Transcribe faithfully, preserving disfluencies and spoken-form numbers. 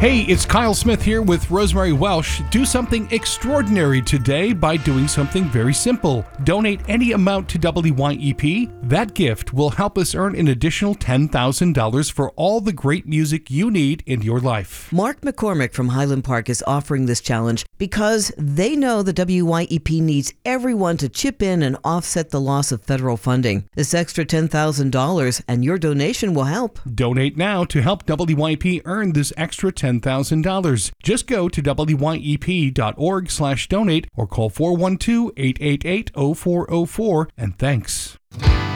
Hey, it's Kyle Smith here with Rosemary Welsh. Do something extraordinary today by doing something very simple. Donate any amount to W Y E P. That gift will help us earn an additional ten thousand dollars for all the great music you need in your life. Mark McCormick from Highland Park is offering this challenge because they know the W Y E P needs everyone to chip in and offset the loss of federal funding. This extra ten thousand dollars and your donation will help. Donate now to help W Y E P earn this extra ten thousand dollars. Just go to W Y E P dot org slash donate or call four one two, eight eight eight, zero four zero four and thanks.